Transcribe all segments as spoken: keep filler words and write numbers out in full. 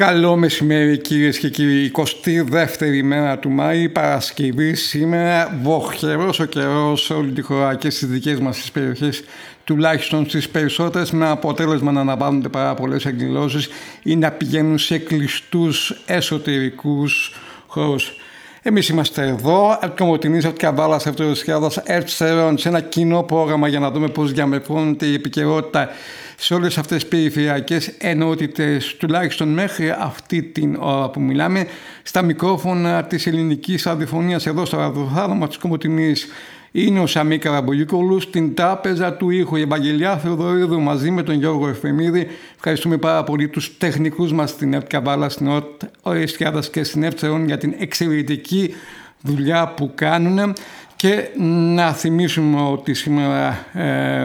Καλό μεσημέρι κυρίες και κύριοι. εικοστή δεύτερη μέρα του Μάη, Παρασκευή σήμερα, βοχερός ο καιρός σε όλη τη χώρα και στις δικές μας τις περιοχές, τουλάχιστον στις περισσότερες, με αποτέλεσμα να αναβάλλονται πάρα πολλές εκδηλώσεις ή να πηγαίνουν σε κλειστούς εσωτερικούς χώρους. Εμείς είμαστε εδώ, Κομωτινής, Καβάλας, Ευτροσιάδας, Εύστερον, σε ένα κοινό πρόγραμμα για να δούμε πώς διαμορφώνεται η επικαιρότητα σε όλες αυτές τις περιφερειακές ενότητες, τουλάχιστον μέχρι αυτή την ώρα που μιλάμε, στα μικρόφωνα της ελληνικής ραδιοφωνίας εδώ στο ραδιοθάλαμα της Κομωτινής. Είναι ο Σαμί Καραμπογιούκολου, στην τράπεζα του ήχου η Ευαγγελιά Θεοδωρίδου μαζί με τον Γιώργο Εφημίδη. Ευχαριστούμε πάρα πολύ τους τεχνικούς μας στην ΕΡΤ Καβάλα, στην ΕΡΤ Ορεστιάδας και στην Εύστερον για την εξαιρετική δουλειά που κάνουν. Και να θυμίσουμε ότι σήμερα ε,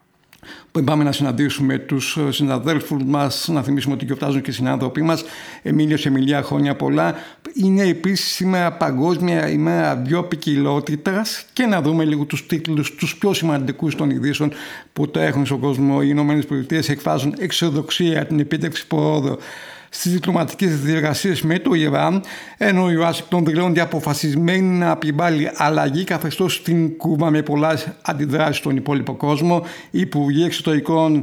που πάμε να συναντήσουμε τους συναδέλφους μας, να θυμίσουμε ότι γιορτάζουν και οι συνάνθρωποι μας. Εμίλιος, Εμιλία, χρόνια πολλά. Είναι επίσης σήμερα Παγκόσμια ημέρα βιοποικιλότητας και να δούμε λίγο τους τίτλους, τους πιο σημαντικούς των ειδήσεων που τρέχουν στον κόσμο. Οι ΗΠΑ εκφράζουν αισιοδοξία για την επίτευξη προόδου στις διπλωματικές διεργασίες με το Ιράν, ενώ η Ουάσιγκτον δηλώνει αποφασισμένη να επιβάλλει αλλαγή καθεστώς στην Κούβα με πολλές αντιδράσεις στον υπόλοιπο κόσμο. Οι Υπουργοί Εξωτερικών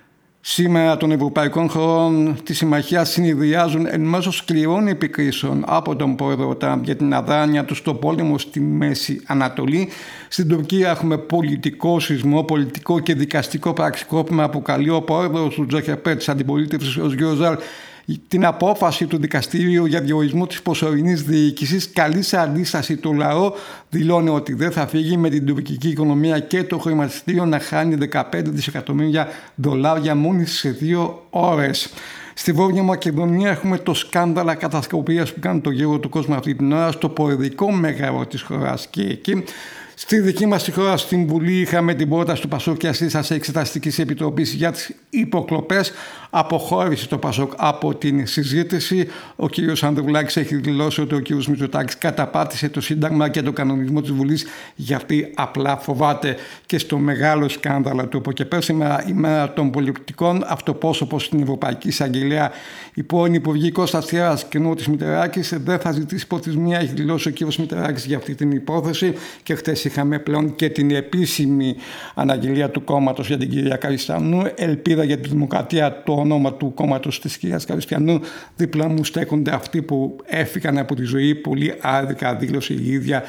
σήμερα των Ευρωπαϊκών χωρών της Συμμαχίας συνεδριάζουν εν μέσω σκληρών επικρίσεων από τον πρόεδρο Τραμπ για την αδράνεια του στο πόλεμο στη Μέση Ανατολή. Στην Τουρκία έχουμε πολιτικό σεισμό, πολιτικό και δικαστικό πραξικόπημα που αποκαλεί ο πρόεδρος του τζέι κέι πι της αντιπολίτευσης ως Γιώζαλ την απόφαση του δικαστήριου για διορισμό της προσωρινής διοίκησης. Καλή σε αντίσταση του λαό, δηλώνει ότι δεν θα φύγει με την τουρκική οικονομία και το χρηματιστήριο να χάνει δεκαπέντε δισεκατομμύρια δολάρια μόλι σε δύο ώρες. Στη Βόρεια Μακεδονία έχουμε το σκάνδαλα κατασκοπίας που κάνει το γύρο του κόσμου αυτή την ώρα στο προεδρικό μέγαρο της χώρας και εκεί. Στη δική μας τη χώρα, στην Βουλή, είχαμε την πρόταση του Πασόκ και σύσταση Εξεταστικής Επιτροπής για τις υποκλοπές. Αποχώρησε το Πασόκ από την συζήτηση. Ο κ. Ανδρουλάκης έχει δηλώσει ότι ο κ. Μητσοτάκης καταπάτησε το Σύνταγμα και το κανονισμό της Βουλής, γιατί απλά φοβάται. Και στο μεγάλο σκάνδαλο του από και πέρα σήμερα, η μέρα των πολιτικών, αυτοπρόσωπος στην Ευρωπαϊκή Εισαγγελία, η πρώην Υπουργή Κώστας Τιάρας και Νότης Μητεράκης, δεν θα ζητήσει προθεσμία, έχει δηλώσει ο κ. Μητεράκης για αυτή την υπόθεση. Και χτες είχαμε πλέον και την επίσημη αναγγελία του κόμματος για την κυρία Καριστιανού. Ελπίδα για τη Δημοκρατία, το όνομα του κόμματος της κυρίας Καριστιανού. Δίπλα μου στέκονται αυτοί που έφυγαν από τη ζωή. Πολύ άδικα δήλωσε η ίδια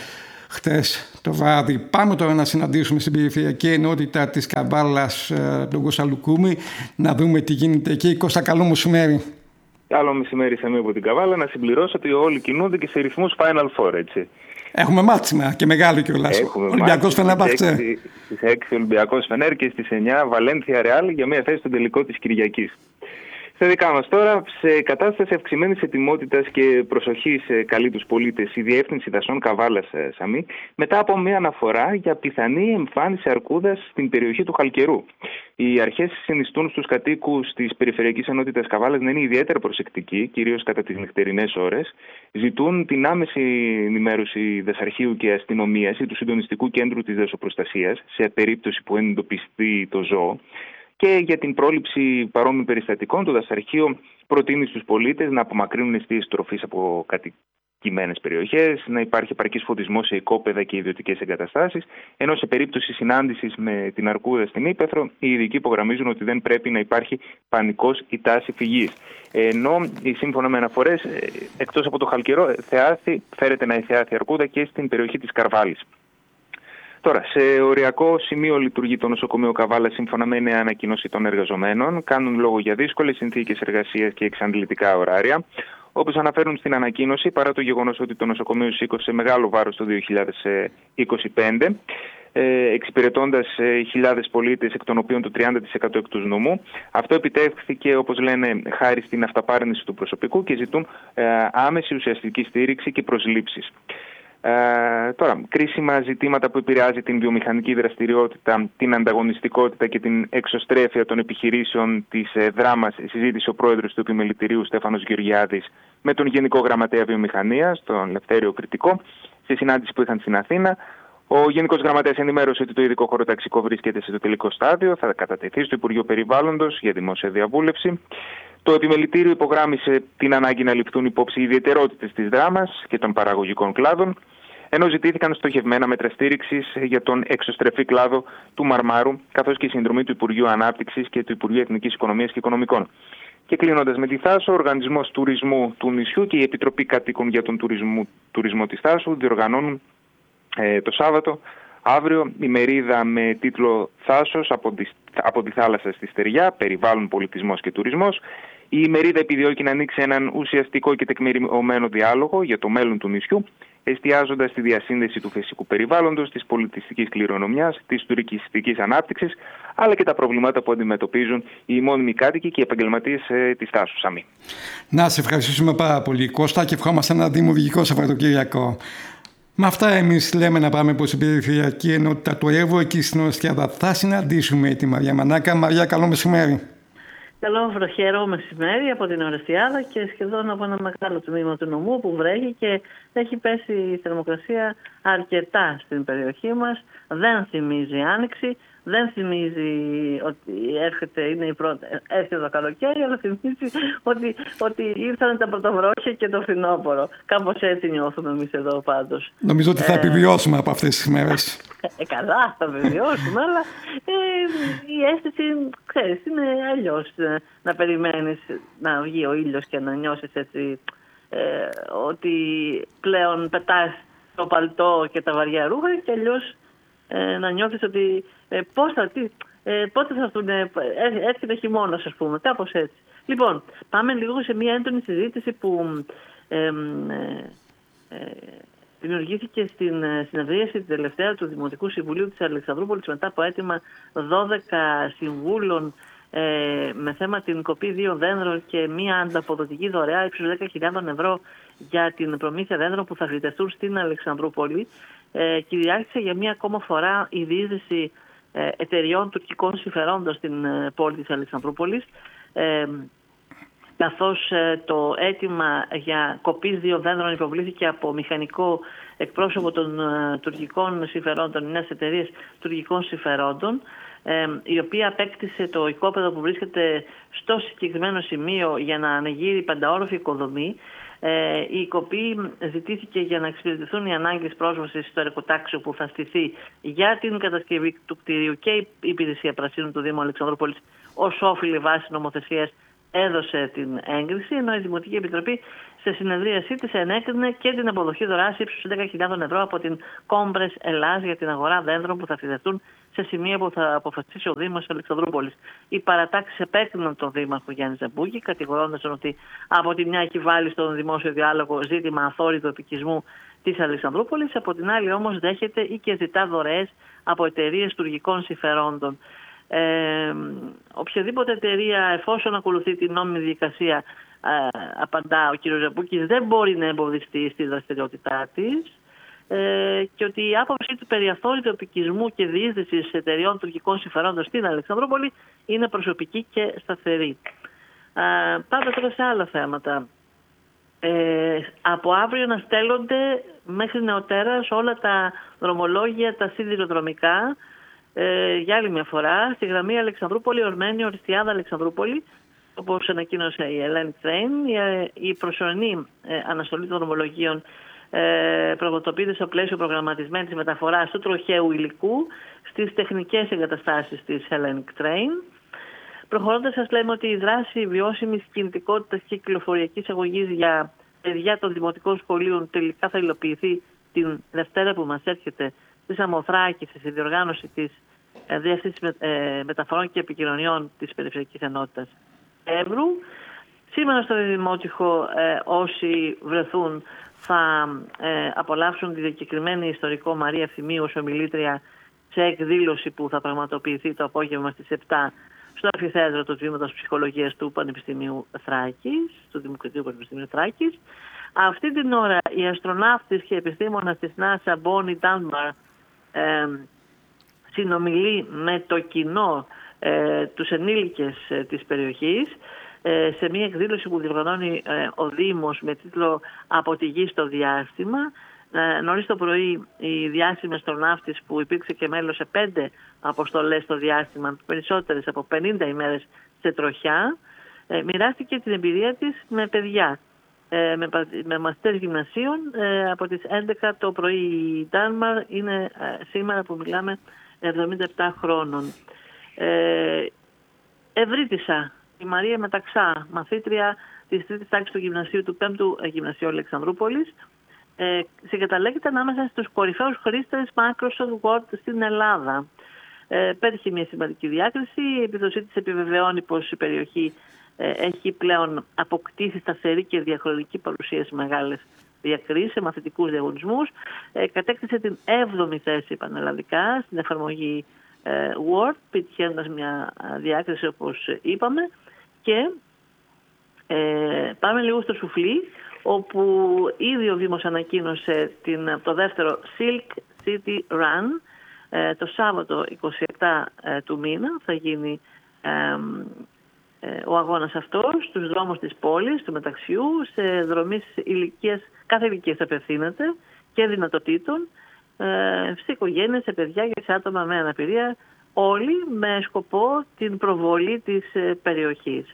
χτες το βράδυ. Πάμε τώρα να συναντήσουμε στην περιφερειακή ενότητα της Καβάλας τον Κώστα Λουκούμη, να δούμε τι γίνεται εκεί. Κώστα, καλό μεσημέρι. Καλό μεσημέρι, Σαμί, από την Καβάλα. Να συμπληρώσω ότι όλοι κινούνται και σε ρυθμούς Final Four, έτσι. Έχουμε μάτς σήμερα και μεγάλο κιόλας. Ολυμπιακός Φενέρμπαχτσε. Στις έξι Ολυμπιακός Φενέρ και στις εννιά Βαλένθια Ρεάλ για μια θέση στον τελικό της Κυριακής. Στα δικά μας τώρα, σε κατάσταση αυξημένης ετοιμότητας και προσοχής, καλεί τους πολίτες η Διεύθυνση Δασών Καβάλας, Σαμί, μετά από μια αναφορά για πιθανή εμφάνιση αρκούδας στην περιοχή του Χαλκερού. Οι αρχές συνιστούν στους κατοίκους της Περιφερειακής Ενότητας Καβάλας να είναι ιδιαίτερα προσεκτικοί, κυρίως κατά τις νυχτερινές ώρες. Ζητούν την άμεση ενημέρωση δασαρχείου και αστυνομίας ή του Συντονιστικού Κέντρου της Δασοπροστασίας σε περίπτωση που εντοπιστεί το ζώο. Και για την πρόληψη παρόμοιων περιστατικών, το δασαρχείο προτείνει στους πολίτες να απομακρύνουν εστίες τροφής από κατοικημένες περιοχές, να υπάρχει επαρκής φωτισμός σε οικόπεδα και ιδιωτικές εγκαταστάσεις, ενώ σε περίπτωση συνάντησης με την αρκούδα στην ύπαιθρο, οι ειδικοί υπογραμμίζουν ότι δεν πρέπει να υπάρχει πανικός ή τάση φυγής. Ενώ, σύμφωνα με αναφορές, εκτός από το Χαλκερό, θεάθη, φέρεται να εθεάθη αρκούδα και στην περιοχή της Καρβάλης. Τώρα, σε οριακό σημείο λειτουργεί το νοσοκομείο Καβάλα σύμφωνα με νέα ανακοίνωση των εργαζομένων. Κάνουν λόγο για δύσκολες συνθήκες εργασίας και εξαντλητικά ωράρια. Όπως αναφέρουν στην ανακοίνωση, παρά το γεγονός ότι το νοσοκομείο σήκωσε μεγάλο βάρος το δύο χιλιάδες είκοσι πέντε, εξυπηρετώντας χιλιάδες πολίτες, εκ των οποίων το τριάντα τοις εκατό εκτός νομού. Αυτό επιτεύχθηκε, όπως λένε, χάρη στην αυταπάρνηση του προσωπικού και ζητούν άμεση ουσιαστική στήριξη και προσλήψεις. Ε, τώρα, κρίσιμα ζητήματα που επηρεάζει την βιομηχανική δραστηριότητα, την ανταγωνιστικότητα και την εξωστρέφεια των επιχειρήσεων της ε, δράμας, συζήτησε ο πρόεδρος του Επιμελητηρίου Στέφανος Γεωργιάδης με τον Γενικό Γραμματέα Βιομηχανίας, τον Λευτέριο Κρητικό, σε συνάντηση που είχαν στην Αθήνα. Ο Γενικός Γραμματέας ενημέρωσε ότι το ειδικό χωροταξικό βρίσκεται σε το τελικό στάδιο, θα κατατεθεί στο Υπουργείο Περιβάλλοντος για δημόσια διαβούλευση. Το Το επιμελητήριο υπογράμμισε την ανάγκη να ληφθούν υπόψη οι ιδιαιτερότητες της δράμας και των παραγωγικών κλάδων, ενώ ζητήθηκαν στοχευμένα μέτρα στήριξης για τον εξωστρεφή κλάδο του Μαρμάρου, καθώς και η συνδρομή του Υπουργείου Ανάπτυξης και του Υπουργείου Εθνικής Οικονομίας και Οικονομικών. Και κλείνοντας με τη Θάσο, ο Οργανισμός Τουρισμού του νησιού και η Επιτροπή Κατοίκων για τον Τουρισμό, τουρισμό της Θάσου διοργανώνουν ε, το Σάββατο, αύριο, ημερίδα με τίτλο «Θάσος από τη, από τη θάλασσα στη στεριά, περιβάλλον, πολιτισμός και τουρισμός». Η ημερίδα επιδιώκει να ανοίξει έναν ουσιαστικό και τεκμηριωμένο διάλογο για το μέλλον του νησιού, εστιάζοντας στη διασύνδεση του φυσικού περιβάλλοντος, της πολιτιστικής κληρονομιάς, της τουριστικής ανάπτυξης, αλλά και τα προβλήματα που αντιμετωπίζουν οι μόνιμοι κάτοικοι και οι επαγγελματίες ε, της Θάσου. Σαμί. Να σε ευχαριστήσουμε πάρα πολύ, Κώστα, και ευχόμαστε ένα δημιουργικό Σαββατοκύριακο. Με αυτά εμείς λέμε να πάμε προς την περιφερειακή ενότητα του Εύω, εκεί στην Ορεστιάδα. Θα συναντήσουμε τη Μαρία Μανάκα. Μαρία, καλό μεσημέρι. Καλό βροχερό μεσημέρι από την Ορεστιάδα και σχεδόν από ένα μεγάλο τμήμα του νομού που βρέχει και έχει πέσει η θερμοκρασία αρκετά στην περιοχή μας. Δεν θυμίζει άνοιξη, δεν θυμίζει ότι έρχεται, είναι η πρώτη, έρχεται το καλοκαίρι, αλλά θυμίζει ότι, ότι ήρθαν τα πρωτοβρόχια και το φθινόπωρο. Κάπως έτσι νιώθουμε εμείς εδώ πάντως. Νομίζω ότι θα ε, επιβιώσουμε από αυτές τις μέρες. Ε, καλά, θα επιβιώσουμε, αλλά ε, η αίσθηση, ξέρεις, είναι αλλιώς ε, να περιμένεις να βγει ο ήλιος και να νιώσεις έτσι ε, ότι πλέον πετάς το παλτό και τα βαριά ρούχα και αλλιώς ε, να νιώθεις ότι ε, πώς θα, τι, ε, πότε θα έρθουν, ε, έρχεται χειμώνας, ας πούμε, κάπως έτσι. Λοιπόν, πάμε λίγο σε μια έντονη συζήτηση που ε, ε, ε, δημιουργήθηκε στην συνεδρίαση την τελευταία του Δημοτικού Συμβουλίου της Αλεξανδρούπολης μετά από αίτημα δώδεκα συμβούλων ε, με θέμα την κοπή δύο δέντρων και μία ανταποδοτική δωρεά ύψους δέκα χιλιάδες ευρώ για την προμήθεια δέντρων που θα φυτευτούν στην Αλεξανδρούπολη. Ε, κυριάρχησε για μία ακόμα φορά η διείσδυση ε, εταιριών τουρκικών συμφερόντων στην ε, πόλη της Αλεξανδρούπολης, ε, καθώς ε, το αίτημα για κοπής δύο δέντρων υποβλήθηκε από μηχανικό εκπρόσωπο των ε, τουρκικών συμφερόντων, μιας εταιρείας τουρκικών συμφερόντων, ε, η οποία απέκτησε το οικόπεδο που βρίσκεται στο συγκεκριμένο σημείο για να ανεγείρει πενταόροφη οικοδομή. Ε, η κοπή ζητήθηκε για να εξυπηρετηθούν οι ανάγκες πρόσβασης στο εργοτάξιο που θα στηθεί για την κατασκευή του κτηρίου και η υπηρεσία πρασίνου του Δήμου Αλεξανδρούπολης ως όφιλη βάση νομοθεσίας έδωσε την έγκριση, ενώ η Δημοτική Επιτροπή σε συνεδρίασή της ενέκρινε και την αποδοχή δωρεάς ύψους δέκα χιλιάδες ευρώ από την Κόμπρες Ελλάς για την αγορά δέντρων που θα φυτευτούν σε σημεία που θα αποφασίσει ο Δήμος Αλεξανδρούπολης. Οι παρατάξεις επέκριναν τον Δήμαρχο Γιάννη Ζαμπούκη, κατηγορώντας ότι από τη μια έχει βάλει στον δημόσιο διάλογο ζήτημα αθόρυτου επικισμού της Αλεξανδρούπολης, από την άλλη όμως δέχεται ή και ζητά δωρεές από εταιρείες τουρκικών συμφερόντων. Ε, οποιαδήποτε εταιρεία, εφόσον ακολουθεί την νόμιμη διαδικασία, ε, απαντά ο κ. Ζαμπούκης, δεν μπορεί να εμποδιστεί στη δραστηριότητά της ε, και ότι η άποψη του περί αθόρυτου επικισμού και διείσδυσης εταιρεών τουρκικών συμφερόντων στην Αλεξανδρούπολη είναι προσωπική και σταθερή. Ε, πάμε τώρα σε άλλα θέματα. Ε, από αύριο να στέλνονται μέχρι νεοτέρας όλα τα δρομολόγια, τα σιδηροδρομικά, Ε, για άλλη μια φορά, στη γραμμή Αλεξανδρούπολη, Ορμένη, Ορεστιάδα, Αλεξανδρούπολη, όπως ανακοίνωσε η Hellenic Train, η, η προσωρινή ε, αναστολή των δρομολογίων ε, πραγματοποιείται στο πλαίσιο προγραμματισμένης μεταφοράς του τροχαίου υλικού στις τεχνικές εγκαταστάσεις της Hellenic Train. Προχωρώντας, σας λέμε ότι η δράση βιώσιμης κινητικότητας και κυκλοφοριακής αγωγής για παιδιά των δημοτικών σχολείων τελικά θα υλοποιηθεί την Δευτέρα που μας έρχεται στη Σαμοθράκη, στη διοργάνωση της ε, Διεύθυνσης ε, Μεταφορών και Επικοινωνιών της Περιφερειακής Ενότητας Εύρου. Σήμερα στο Δημότυχο ε, όσοι βρεθούν θα ε, απολαύσουν τη διακεκριμένη ιστορικό Μαρία Ευθυμίου ως ομιλήτρια σε εκδήλωση που θα πραγματοποιηθεί το απόγευμα στις επτά στο Αμφιθέατρο του Τμήματος Ψυχολογίας του Πανεπιστημίου Θράκης, του Δημοκρατικού Πανεπιστημίου Θράκης. Αυτή την ώρα η αστροναύτης και επιστήμονας της NASA Bonnie Dunbar ε, συνομιλεί με το κοινό, ε, τους ενήλικες ε, της περιοχής ε, σε μια εκδήλωση που διοργανώνει ε, ο Δήμος με τίτλο «Από τη γη στο διάστημα». Ε, νωρίς το πρωί η διάσημη αστροναύτης που υπήρξε και μέλος σε πέντε αποστολές στο διάστημα, περισσότερες από πενήντα ημέρες σε τροχιά, ε, μοιράστηκε την εμπειρία της με παιδιά, ε, με, με μαθητές γυμνασίων ε, από τις έντεκα το πρωί. Η Ντάνμαρ είναι ε, σήμερα που μιλάμε εβδομήντα επτά χρόνων. Ε, Ευρύτισσα, η Μαρία Μεταξά, μαθήτρια της τρίτης τάξης του γυμνασίου του πέμπτου Γυμνασίου Αλεξανδρούπολης, ε, συγκαταλέγεται ανάμεσα στους κορυφαίους χρήστες Microsoft Word στην Ελλάδα. Ε, πέτυχε μια σημαντική διάκριση. Η επίδοσή της επιβεβαιώνει πως η περιοχή ε, έχει πλέον αποκτήσει σταθερή και διαχρονική παρουσία σε μεγάλες διακρίσεις, σε μαθητικούς διαγωνισμούς. Ε, κατέκτησε την έβδομη θέση πανελλαδικά στην εφαρμογή ε, Word, πετυχαίνοντας μια διάκριση όπως είπαμε. Και ε, πάμε λίγο στο σουφλί, όπου ήδη ο Δήμος ανακοίνωσε την, το δεύτερο Silk City Run. Ε, το Σάββατο εικοστή έκτη ε, του μήνα θα γίνει ε, ε, ο αγώνας αυτός στους δρόμους της πόλης, του Μεταξιού, σε δρομείς ηλικίας, κάθε ηλικίας απευθύνεται και δυνατοτήτων, ε, σε οικογένειες, σε παιδιά και σε άτομα με αναπηρία, όλοι με σκοπό την προβολή της ε, περιοχής.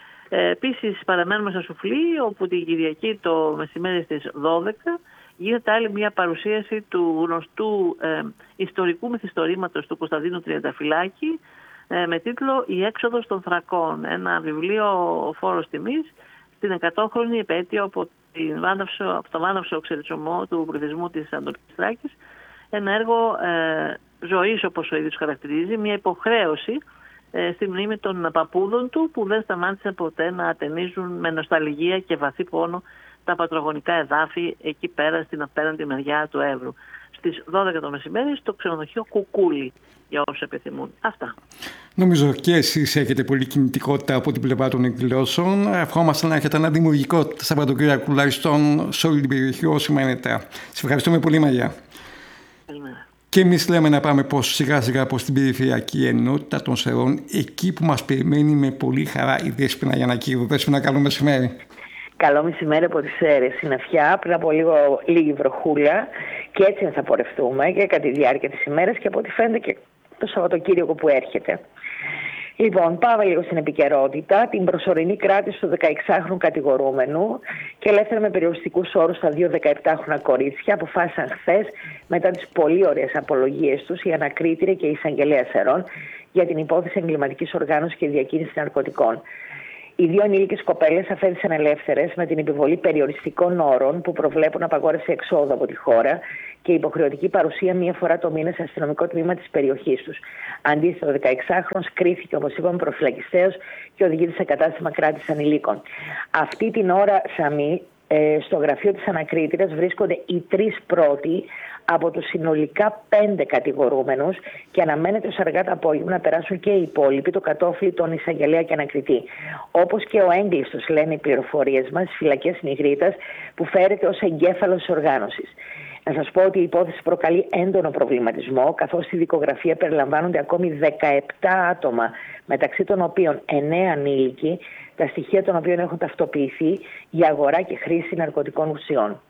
Ε, επίσης παραμένουμε στο σουφλί, όπου την Κυριακή το μεσημέρι στις δώδεκα γίνεται άλλη μια παρουσίαση του γνωστού ε, ιστορικού μυθιστορήματος του Κωνσταντίνου Τριανταφυλάκη ε, με τίτλο «Η έξοδος των Θρακών», ένα βιβλίο φόρος τιμής στην εκατόχρονη επέτειο από, την Βάναυσο, από το βάναυσο ξεριτσωμό του πληθυσμού της Ανατολικής Θράκης, ένα έργο ε, ζωής, όπως ο ίδιος χαρακτηρίζει, μια υποχρέωση ε, στη μνήμη των παππούδων του, που δεν σταμάτησαν ποτέ να ατενίζουν με νοσταλγία και βαθύ πόνο τα πατρογονικά εδάφη εκεί πέρα στην απέναντι μεριά του Εύρου. Στις δώδεκα το μεσημέρι στο ξενοδοχείο Κουκούλη, για όσους επιθυμούν. Αυτά. Νομίζω και εσείς έχετε πολλή κινητικότητα από την πλευρά των εκδηλώσεων. Ευχόμαστε να έχετε ένα δημιουργικό Σαββατοκύριακο τουλάχιστον σε όλη την περιοχή όσο μένετε. Σας ευχαριστούμε πολύ, Μαρία. Καλημέρα. Και εμείς λέμε να πάμε πως σιγά σιγά προς την περιφερειακή ενότητα των Σερών, εκεί που μας περιμένει με πολύ χαρά η Δέσποινα Γιαννακίδου. Δέσποινα, καλό μεσημέρι. Καλό μεσημέρι από τις Σέρρες, συννεφιά, πριν από λίγο λίγη βροχούλα, και έτσι θα πορευτούμε και κατά τη διάρκεια της ημέρας και από ό,τι φαίνεται και το Σαββατοκύριακο που έρχεται. Λοιπόν, πάμε λίγο στην επικαιρότητα. Την προσωρινή κράτηση του δεκαεξάχρονου κατηγορούμενου και ελεύθερα με περιοριστικούς όρους στα δύο δεκαεπτάχρονα κορίτσια αποφάσισαν χθες, μετά τις πολύ ωραίες απολογίες τους, η ανακρίτρια και η εισαγγελέα Σερών για την υπόθεση εγκληματικής οργάνωσης και διακίνησης ναρκωτικών. Οι δύο ενήλικες κοπέλες αφέθησαν ελεύθερες με την επιβολή περιοριστικών όρων που προβλέπουν απαγόρευση εξόδου από τη χώρα και υποχρεωτική παρουσία μία φορά το μήνα σε αστυνομικό τμήμα της περιοχής τους. Αντίστοιχα, ο δεκαεξάχρονος κρίθηκε, όπως είπαμε, προφυλακιστέως και οδηγείται σε κατάστημα κράτησης ανηλίκων. Αυτή την ώρα, Σαμή, στο γραφείο της ανακρίτριας βρίσκονται οι τρεις πρώτοι από τους συνολικά πέντε κατηγορούμενους και αναμένεται ως αργά το απόγευμα να περάσουν και οι υπόλοιποι το κατόφλι των εισαγγελέα και ανακριτή. Όπως και ο έγκλειστος, λένε οι πληροφορίες μας, στις φυλακές Νιγρίτας, που φέρεται ως εγκέφαλος της οργάνωσης. Να σας πω ότι η υπόθεση προκαλεί έντονο προβληματισμό, καθώς στη δικογραφία περιλαμβάνονται ακόμη δεκαεπτά άτομα, μεταξύ των οποίων εννέα ανήλικοι, τα στοιχεία των οποίων έχουν ταυτοποιηθεί για αγορά και χρήση ναρκωτικών ουσιών.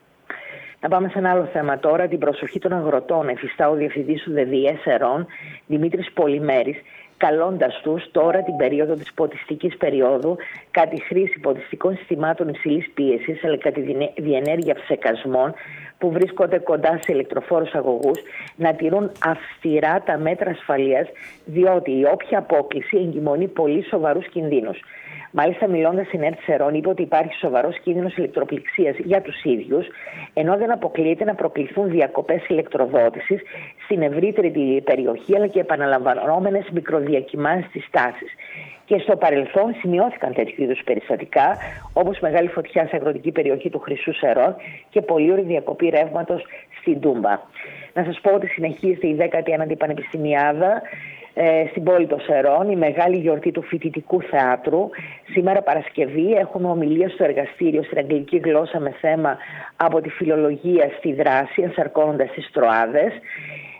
Να πάμε σε ένα άλλο θέμα τώρα, την προσοχή των αγροτών, εφιστά ο Διευθυντής του ΔΕΔΙΕ Σερών, Δημήτρης Πολυμέρης, καλώντας τους τώρα την περίοδο της ποτιστικής περίοδου κατά τη χρήση ποτιστικών συστημάτων υψηλής πίεσης, αλλά κατά τη διενέργεια ψεκασμών που βρίσκονται κοντά σε ηλεκτροφόρους αγωγούς, να τηρούν αυστηρά τα μέτρα ασφαλείας, διότι η όποια απόκληση εγκυμονεί πολύ σοβαρούς κινδύνους. Μάλιστα, μιλώντας στην ΕΡΤ Σερών, είπε ότι υπάρχει σοβαρός κίνδυνος ηλεκτροπληξίας για τους ίδιους, ενώ δεν αποκλείεται να προκληθούν διακοπές ηλεκτροδότησης στην ευρύτερη περιοχή, αλλά και επαναλαμβανόμενες μικροδιακοιμάνσεις της τάσης. Και στο παρελθόν σημειώθηκαν τέτοιου είδους περιστατικά, όπως μεγάλη φωτιά σε αγροτική περιοχή του Χρυσού Σερών και πολύωρη διακοπή ρεύματος στην Τούμπα. Να σας πω ότι συνεχίζεται η δέκατη ένατη Πανεπιστημιάδα ε, στην πόλη των Σερών, η μεγάλη γιορτή του φοιτητικού θεάτρου. Σήμερα Παρασκευή έχουμε ομιλία στο εργαστήριο στην αγγλική γλώσσα με θέμα από τη φιλολογία στη δράση, ενσαρκώνοντας τις Τροάδες.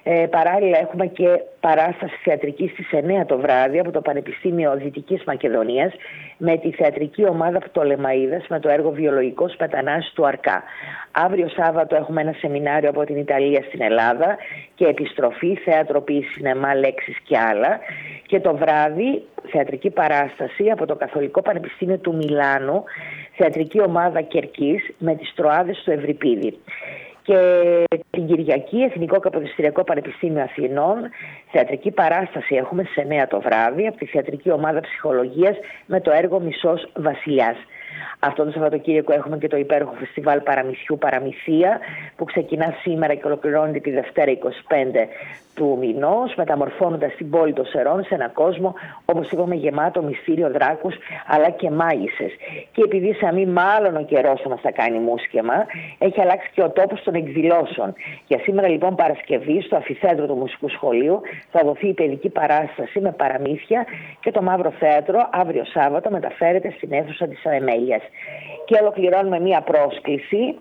Ε, παράλληλα έχουμε και παράσταση θεατρική στις εννιά το βράδυ από το Πανεπιστήμιο Δυτικής Μακεδονίας με τη θεατρική ομάδα Πτολεμαΐδας με το έργο «Βιολογικός μετανάστης του Αρκά». Αύριο Σάββατο έχουμε ένα σεμινάριο από την Ιταλία στην Ελλάδα και επιστροφή, θέατρο, ποίηση, σινεμά, λέξεις και άλλα. Και το βράδυ θεατρική παράσταση από το Καθολικό Πανεπιστήμιο του Μιλάνου, θεατρική ομάδα Κερκής με τις Τροάδες του Ευρυπίδη. Και την Κυριακή, Εθνικό Καποδιστριακό Πανεπιστήμιο Αθηνών, θεατρική παράσταση έχουμε στις εννιά το βράδυ από τη θεατρική ομάδα Ψυχολογίας με το έργο «Μισός Βασιλιάς». Αυτό το Σαββατοκύριακο έχουμε και το υπέροχο φεστιβάλ Παραμυθιού Παραμυθία που ξεκινά σήμερα και ολοκληρώνεται τη Δευτέρα είκοσι πέντε του μηνός, μεταμορφώνοντας την πόλη των Σερών σε έναν κόσμο, όπως είπαμε, γεμάτο μυστήριο, δράκους αλλά και μάγισσες. Και επειδή σαμί μάλλον ο καιρός θα μας τα κάνει μουσκεμα, έχει αλλάξει και ο τόπος των εκδηλώσεων. Για σήμερα λοιπόν Παρασκευή στο Αμφιθέατρο του Μουσικού Σχολείου θα δοθεί η παιδική παράσταση με παραμύθια και το Μαύρο Θέατρο αύριο Σάββατο μεταφέρεται στην αίθουσα της Αμέλειας. Και ολοκληρώνουμε μία πρόσκληση.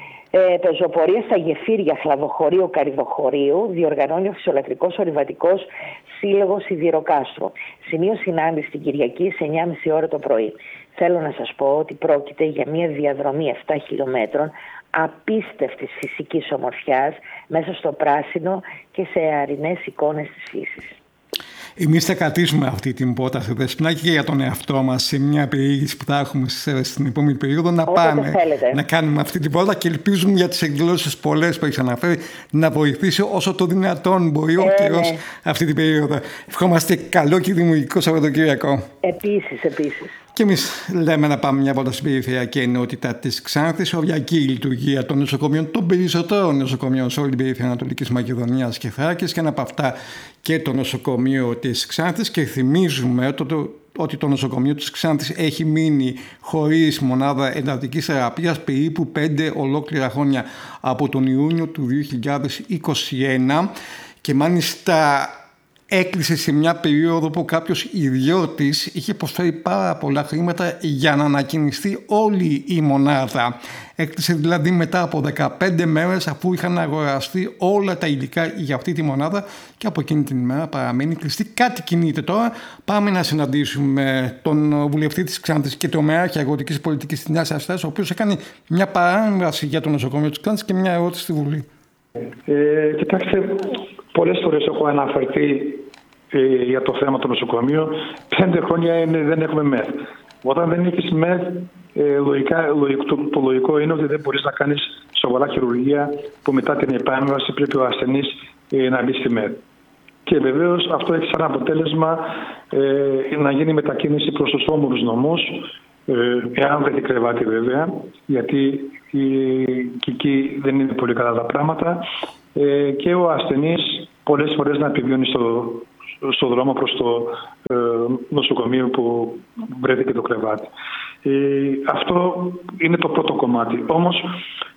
Ε, πεζοπορία στα γεφύρια Χλαδοχωρίου Καριδοχωρίου διοργανώνει ο Φυσιολατρικός Ορειβατικός Σύλλογος Σιδηροκάστρου. Σημείο συνάντηση την Κυριακή σε εννιά και μισή ώρα το πρωί. Θέλω να σας πω ότι πρόκειται για μια διαδρομή επτά χιλιόμετρων απίστευτης φυσικής ομορφιάς μέσα στο πράσινο και σε αρινές εικόνες της φύσης. Εμείς θα κρατήσουμε αυτή την πρόταση, Δεσποινάκη, και για τον εαυτό μας σε μια περιήγηση που θα έχουμε στην επόμενη περίοδο να Όποτε πάμε θέλετε. να κάνουμε αυτή την πρόταση και ελπίζουμε για τις εκδηλώσεις πολλές που έχεις αναφέρει να βοηθήσει όσο το δυνατόν μπορεί ο ε, καιρός ναι. αυτή την περίοδο. Ευχόμαστε καλό και δημιουργικό Σαββατοκύριακο. Επίσης, επίσης. Και εμείς λέμε να πάμε μια βόλτα στην περιφερειακή ενότητα της Ξάνθης, οριακή λειτουργία των νοσοκομείων, των περισσότερων νοσοκομείων σε όλη την περιφέρεια Ανατολικής Μακεδονίας και Θράκης, και ένα από αυτά και το νοσοκομείο της Ξάνθης. Και θυμίζουμε ότι το, ότι το νοσοκομείο της Ξάνθης έχει μείνει χωρίς μονάδα εντατικής θεραπείας περίπου πέντε ολόκληρα χρόνια από τον Ιούνιο του δύο χιλιάδες είκοσι ένα, και μάλιστα έκλεισε σε μια περίοδο που κάποιος ιδιώτης είχε προσφέρει πάρα πολλά χρήματα για να ανακοινιστεί όλη η μονάδα. Έκλεισε δηλαδή μετά από δεκαπέντε μέρες αφού είχαν αγοραστεί όλα τα υλικά για αυτή τη μονάδα, και από εκείνη την ημέρα παραμένει κλειστή. Κάτι κινείται τώρα. Πάμε να συναντήσουμε τον βουλευτή της Ξάνθης και τομεάρχη αγροτικής πολιτικής της Νέας Αριστεράς, ο οποίος έκανε μια παρέμβαση για το νοσοκομείο της Ξάνθης και μια ερώτηση στη Βουλή. Ε, κοιτάξτε, πολλές φορές έχω αναφερθεί ε, για το θέμα του νοσοκομείου. Πέντε χρόνια είναι, δεν έχουμε ΜΕΘ. Όταν δεν έχεις ΜΕΘ, ε, λογικά, λογικό, το, το λογικό είναι ότι δεν μπορείς να κάνεις σοβαρά χειρουργία που μετά την επέμβαση πρέπει ο ασθενής ε, να μπει στη ΜΕΘ. Και βεβαίως αυτό έχει σαν αποτέλεσμα ε, να γίνει μετακίνηση προς τους όμορους νομούς, ε, εάν βρεθεί κρεβάτι βέβαια, γιατί και εκεί δεν είναι πολύ καλά τα πράγματα, ε, και ο ασθενής πολλές φορές να επιβιώνει στο, στο δρόμο προς το ε, νοσοκομείο που βρέθηκε το κρεβάτι. Ε, αυτό είναι το πρώτο κομμάτι. Όμως